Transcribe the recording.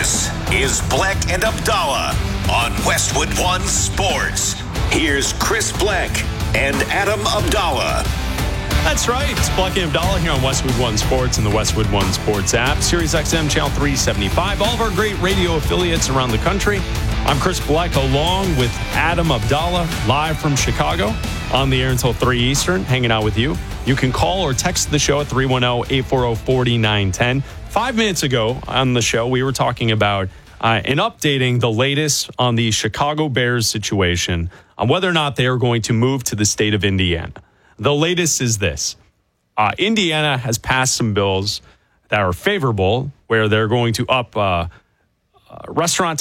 This is Bleck and Abdallah on Westwood One Sports. Here's Chris Bleck and Adam Abdallah. That's right. It's Bleck and Abdallah here on Westwood One Sports and the Westwood One Sports app. Sirius XM Channel 375. All of our great radio affiliates around the country. I'm Chris Bleck along with Adam Abdallah, live from Chicago, on the air until 3 Eastern, hanging out with you. You can call or text the show at 310-840-4910. 5 minutes ago on the show, we were talking about and updating the latest on the Chicago Bears situation, on whether or not they are going to move to the state of Indiana. The latest is this. Indiana has passed some bills that are favorable, where they're going to up restaurant